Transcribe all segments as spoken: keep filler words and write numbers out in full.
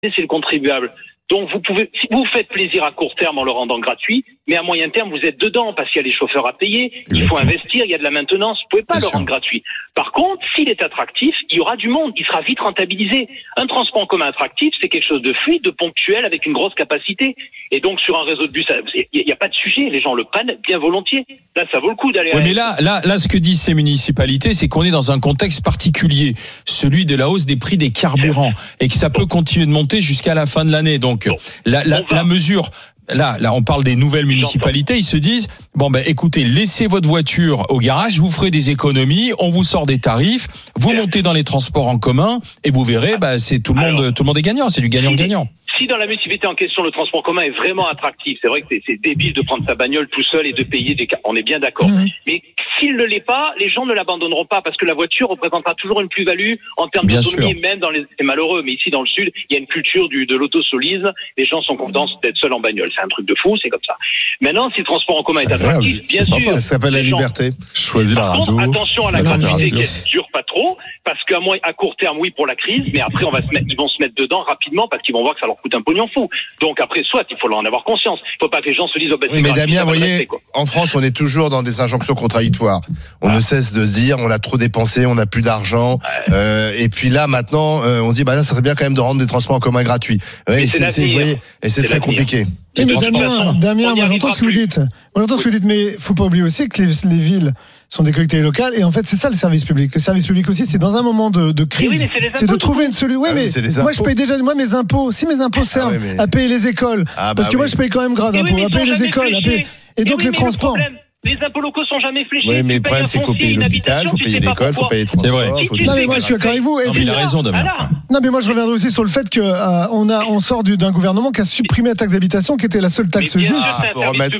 c'est le contribuable. Donc vous pouvez, si vous faites plaisir à court terme en le rendant gratuit, mais à moyen terme vous êtes dedans parce qu'il y a les chauffeurs à payer, il faut investir, il y a de la maintenance, vous pouvez pas Bien le sûr. rendre gratuit. Par contre, s'il est attractif, il y aura du monde, il sera vite rentabilisé. Un transport en commun attractif, c'est quelque chose de fluide, de ponctuel, avec une grosse capacité. Et donc sur un réseau de bus, il n'y a pas de sujet, les gens le prennent bien volontiers. Là, ça vaut le coup d'aller. Oui, mais là, là, là, ce que disent ces municipalités, c'est qu'on est dans un contexte particulier, celui de la hausse des prix des carburants, et que ça peut continuer de monter jusqu'à la fin de l'année. Donc Donc, la, la, la mesure, là, là, on parle des nouvelles municipalités, ils se disent, bon, ben, écoutez, laissez votre voiture au garage, vous ferez des économies, on vous sort des tarifs, vous montez dans les transports en commun, et vous verrez, bah, c'est tout le monde, Alors, tout le monde est gagnant, c'est du gagnant-gagnant. Si dans la municipalité en question, le transport en commun est vraiment attractif, c'est vrai que c'est, c'est débile de prendre sa bagnole tout seul et de payer des, on est bien d'accord. Mmh. Mais s'il ne l'est pas, les gens ne l'abandonneront pas parce que la voiture représentera toujours une plus-value en termes bien d'autonomie, sûr. Même dans les, c'est malheureux, mais ici dans le sud, il y a une culture du, de l'autosolisme, les gens sont contents d'être seuls en bagnole. C'est un truc de fou, c'est comme ça. Maintenant, si le transport en commun est attractif, bien sûr. Ça s'appelle la liberté. Choisis la radio. Attention à la gratuité qui dure pas trop, parce qu'à moins, à court terme, oui, pour la crise, mais après, on va se mettre, ils vont se mettre dedans rapidement parce qu'ils vont voir que ça leur coûte un pognon fou. Donc après, soit il faut en avoir conscience. Il ne faut pas que les gens se disent, oh, ben, c'est oui, mais gratuit, Damien, vous voyez, rester, en France, on est toujours dans des injonctions contradictoires. On ah. ne cesse de se dire, on a trop dépensé, on n'a plus d'argent. Ouais. Euh, et puis là, maintenant, euh, on dit, bah là, ça serait bien quand même de rendre des transports en commun gratuits. Ouais, et c'est, c'est, vous voyez, et c'est, c'est très compliqué. Oui, mais Damien, Damien, moi j'entends ce que vous dites. Moi j'entends ce que vous dites, mais faut pas oublier aussi que les, les villes sont des collectivités locales et en fait c'est ça le service public. Le service public aussi, c'est dans un moment de, de crise, oui, c'est, c'est de trouver une solution. Oui, ah, mais, mais moi je paye déjà moi mes impôts. Si mes impôts servent ah, oui, mais... à payer les écoles, ah, bah, parce que oui. moi je paye quand même gras d'impôts, oui, à payer les écoles, à payer... et donc et oui, les transports. Les impôts locaux sont jamais fléchés. Oui, mais le problème, c'est qu'il faut payer l'hôpital, il faut payer l'école, il faut payer les transports. C'est vrai. Faut non, mais moi, je suis d'accord avec vous. Et non, puis, il a raison, Damien. Non, mais moi, je reviendrai aussi sur le fait que euh, on a, on sort du, d'un gouvernement qui a supprimé la taxe d'habitation, qui était la seule taxe juste. Il faut remettre.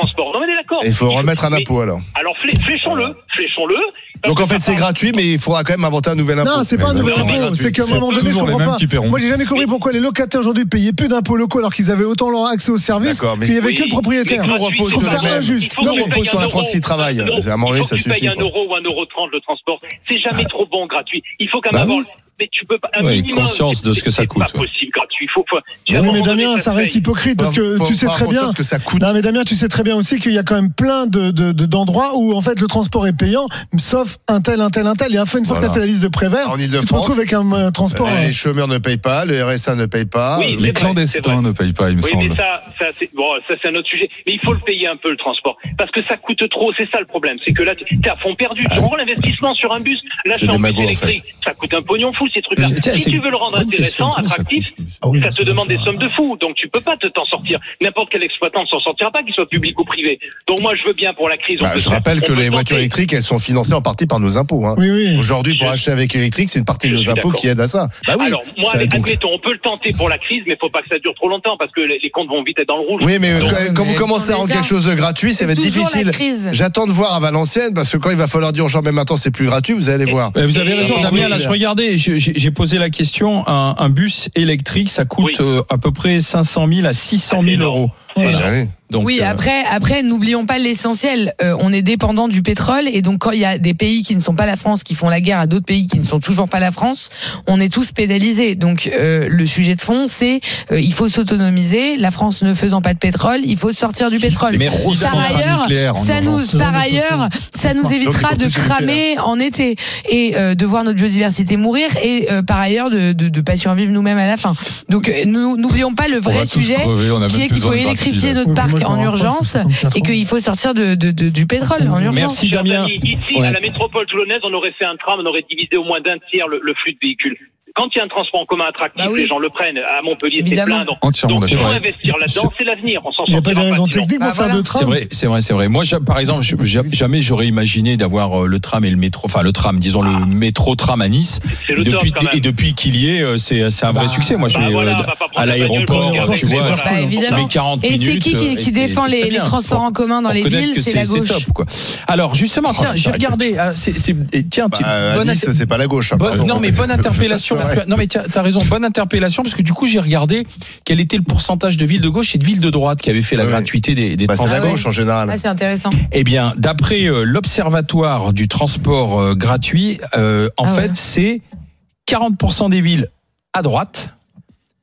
Il faut remettre un impôt, alors. Alors, fléchons-le, fléchons-le. Donc en fait c'est gratuit, mais il faudra quand même inventer un nouvel impôt. Non, c'est pas un nouvel impôt, c'est qu'à un moment donné, je comprends pas. Moi, j'ai jamais compris pourquoi les locataires aujourd'hui payaient plus d'impôts locaux alors qu'ils avaient autant leur accès aux services, qu'il y avait que le propriétaire. Tout repose sur ça injuste. Tout repose sur la France qui travaille. C'est à un moment donné, ça suffit. Tu payes un euro ou un euro trente le transport, c'est jamais trop bon gratuit. Il faut quand même avoir. Mais tu peux pas. Oui, conscience de ce que ça coûte. C'est pas possible gratuit. Faut, faut, oui, mais Damien, ça reste hypocrite parce que faut, tu sais très bien. Que ça coûte. Non, mais Damien, tu sais très bien aussi qu'il y a quand même plein de, de, de d'endroits où en fait le transport est payant, sauf un tel, un tel, un tel. Et enfin, une fois voilà. que tu as fait la liste de Prévert, tu te retrouves avec un euh, transport. Euh, les chômeurs ne payent pas, le R S A ne paye pas, oui, les vrai, clandestins ne payent pas, il me oui, semble. Oui, mais ça, ça, c'est, bon, ça, c'est un autre sujet. Mais il faut le payer un peu le transport parce que ça coûte trop. C'est ça le problème, c'est que là, t'es à fond perdu. Tu rends l'investissement sur un bus, l'achat en bus électrique, ça coûte un pognon fou ces trucs-là. Si tu veux le rendre intéressant, attractif, ah oui, ça te demande des sommes de fous. Donc tu peux pas te t'en sortir. N'importe quel exploitant ne s'en sortira pas, qu'il soit public ou privé. Donc moi je veux bien pour la crise. Bah, je rappelle que les voitures électriques, elles sont financées en partie par nos impôts. Hein. Oui, oui. Aujourd'hui, pour je... acheter avec électrique, c'est une partie de nos impôts d'accord. qui aide à ça. Bah oui. Alors moi, avec, donc... admettons, on peut le tenter pour la crise, mais faut pas que ça dure trop longtemps parce que les, les comptes vont vite être dans le rouge. Oui, mais donc, quand, quand vous commencez à rendre quelque chose de gratuit, ça va être difficile. J'attends de voir à Valenciennes parce que quand il va falloir dire aux gens, même maintenant c'est plus gratuit, vous allez voir. Vous avez raison, Damien. Là, je regardais, j'ai posé la question. Un bus électrique, ça coûte oui. euh, à peu près cinq cent mille à six cent mille euros. Voilà. Donc, oui, euh... après, après, n'oublions pas l'essentiel. Euh, on est dépendant du pétrole et donc quand il y a des pays qui ne sont pas la France qui font la guerre à d'autres pays qui ne sont toujours pas la France, on est tous pénalisés. Donc euh, le sujet de fond, c'est euh, il faut s'autonomiser. La France ne faisant pas de pétrole, il faut sortir du pétrole. Mais par ailleurs, ça nous, par ailleurs, ça nous évitera de cramer en été et euh, de voir notre biodiversité mourir et euh, par ailleurs de, de, de pas survivre nous-mêmes à la fin. Donc nous n'oublions pas le vrai sujet crever, qui est qu'il faut électrifier notre parc en urgence et qu'il faut sortir de, de, de, du pétrole en urgence. Merci Damien. Ici, ouais. à la métropole toulonnaise, on aurait fait un tram, on aurait divisé au moins d'un tiers le, le flux de véhicules. Quand il y a un transport en commun attractif, bah oui. les gens le prennent. À Montpellier, évidemment. c'est plein. Donc, donc il faut investir là-dedans, c'est l'avenir. On s'en il n'y a pas de raison technique pour bah faire voilà. de tram. C'est vrai, c'est vrai, c'est vrai. Moi, par exemple, jamais j'aurais imaginé d'avoir le tram et le métro, enfin le tram, disons ah. le métro tram à Nice. C'est le et, depuis, top, et depuis qu'il y est, c'est, c'est un vrai bah, succès. Moi, je bah vais voilà, euh, à l'aéroport, tu vois, bah, évidemment. quarante et minutes. c'est qui qui, qui défend les, les transports en commun dans les villes? C'est la gauche. C'est top, quoi. Alors justement, tiens, j'ai regardé. Tiens, c'est pas la gauche. Non, mais bonne interpellation. Non, mais t'as raison, bonne interpellation, parce que du coup j'ai regardé quel était le pourcentage de villes de gauche et de villes de droite qui avaient fait la oui. gratuité des, des bah, transports. C'est la gauche en général. Ah, c'est intéressant. Eh bien, d'après euh, l'Observatoire du transport euh, gratuit, euh, en ah, fait, ouais. c'est quarante pour cent des villes à droite,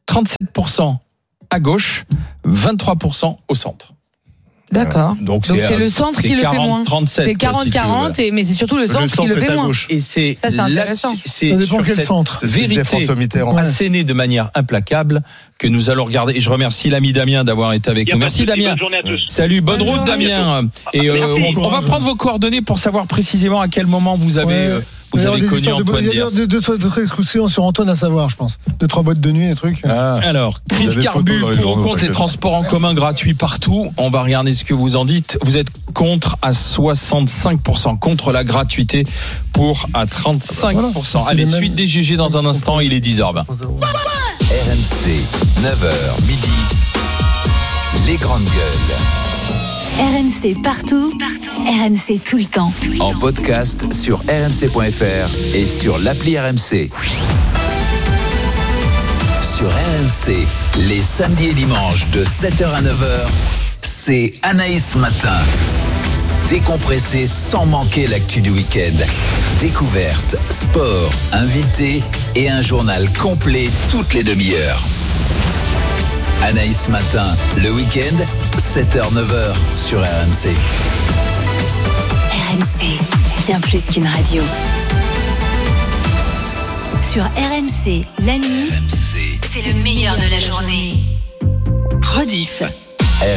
trente-sept pour cent à gauche, vingt-trois pour cent au centre. D'accord. Donc, Donc c'est, c'est le centre qui le fait moins. trente-sept, c'est quarante quarante, si mais c'est surtout le centre, le centre qui le fait moins. Et c'est ça, c'est intéressant. C'est ça dépend sur quel cette centre. vérité assénée de manière implacable que nous allons regarder. Et je remercie l'ami Damien d'avoir été avec nous. Merci Damien. Bonne journée à tous. Salut, bonne, bonne route journée. Damien. Et euh, on, on va prendre vos coordonnées pour savoir précisément à quel moment vous avez... Ouais. Euh, Vous avez connu Antoine Diers. Il y a deux, deux, deux excursions sur Antoine à savoir, je pense. Deux, trois boîtes de nuit, des trucs. Ah. Alors, Chris Carbu, pour ou contre les transports en commun gratuits partout. On va regarder ce que vous en dites. Vous êtes contre à soixante-cinq pour cent, contre la gratuité pour à trente-cinq pour cent. Voilà. Allez, suite des G G dans un instant, il est dix heures vingt. R M C, neuf heures midi, les grandes gueules. R M C partout, partout, R M C tout le temps. En podcast sur r m c point f r et sur l'appli R M C. Sur R M C, les samedis et dimanches de sept heures à neuf heures, c'est Anaïs Matin. Décompressé sans manquer l'actu du week-end. Découverte, sport, invités et un journal complet toutes les demi-heures. Anaïs Matin, le week-end, sept heures neuf heures sur R M C. R M C, bien plus qu'une radio. Sur R M C, la nuit, c'est le meilleur de la journée. Rediff.